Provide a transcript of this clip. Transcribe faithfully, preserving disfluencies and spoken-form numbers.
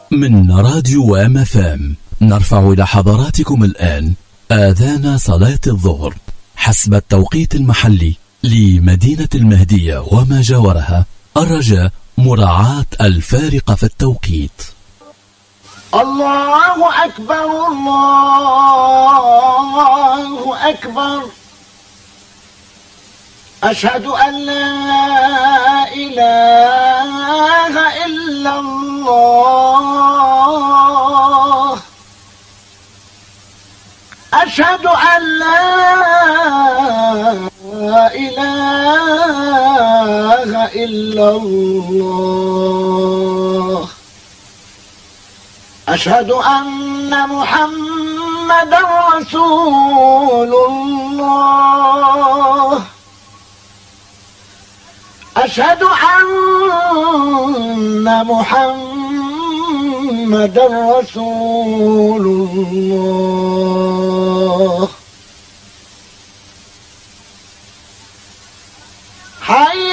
من راديو ام اف ام نرفع إلى حضراتكم الآن آذان صلاة الظهر حسب التوقيت المحلي لمدينة المهدية وما جاورها، الرجاء مراعاة الفارق في التوقيت. الله أكبر الله أكبر، أشهد أن لا إله إلا الله، أشهد أن لا إله إلا الله، أشهد أن محمدا رسول الله، أشهد أن محمدا رسول الله.